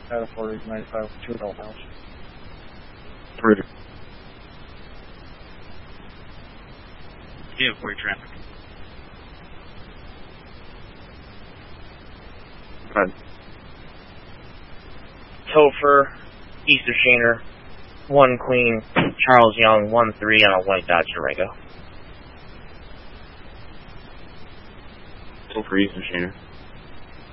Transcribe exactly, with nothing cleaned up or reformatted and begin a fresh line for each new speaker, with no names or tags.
Data four eight ninety-five, two adult males.
Rooter.
Yeah, for traffic.
Go ahead.
Topher, East of Shaner, one Queen, Charles Young, one three on a white Dodge Durango.
Still for East of Shaner.